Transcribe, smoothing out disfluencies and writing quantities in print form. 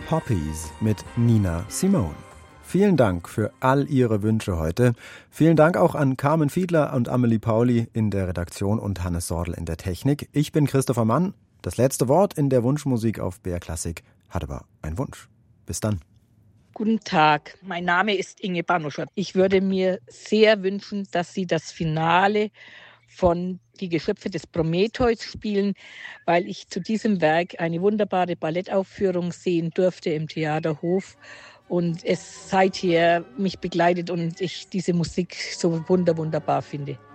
Poppies mit Nina Simone. Vielen Dank für all Ihre Wünsche heute. Vielen Dank auch an Carmen Fiedler und Amelie Pauli in der Redaktion und Hannes Sordel in der Technik. Ich bin Christopher Mann. Das letzte Wort in der Wunschmusik auf BR Klassik hat aber ein Wunsch. Bis dann. Guten Tag, mein Name ist Inge Banuscher. Ich würde mir sehr wünschen, dass Sie das Finale von Die Geschöpfe des Prometheus spielen, weil ich zu diesem Werk eine wunderbare Ballettaufführung sehen durfte im Theaterhof und es seither mich begleitet und ich diese Musik so wunderbar finde.